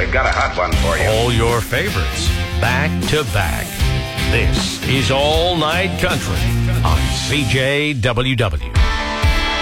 We've got a hot one for you. All your favorites, back to back. This is All Night Country on CJWW.